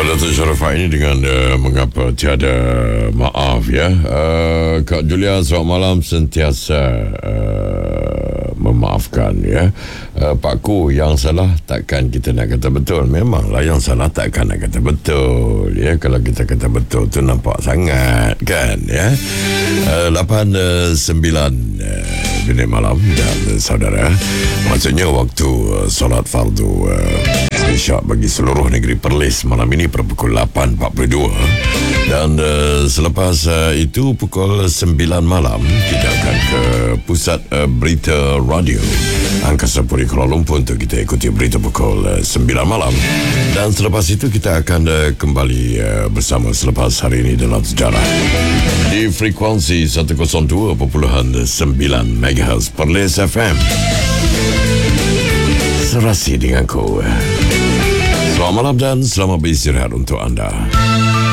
Datuk Sharifah ini dengan mengapa tiada maaf ya. Kak Julia, selamat malam, sentiasa memaafkan ya. Pak Ku, yang salah takkan kita nak kata betul. Memanglah yang salah takkan nak kata betul ya. Kalau kita kata betul tu nampak sangat kan ya. 8.9 minit malam dan saudara, maksudnya waktu solat fardu Isyak bagi seluruh negeri Perlis malam ini pada pukul 8.42 dan selepas itu pukul 9 malam kita akan ke pusat berita radio Angkasa Puri Kuala Lumpur untuk kita ikuti berita pukul 9 malam dan selepas itu kita akan kembali bersama selepas hari ini dalam sejarah di frekuensi 102.9 MHz Perlis FM. Serasi denganku. Selamat malam dan selamat beristirahat untuk anda.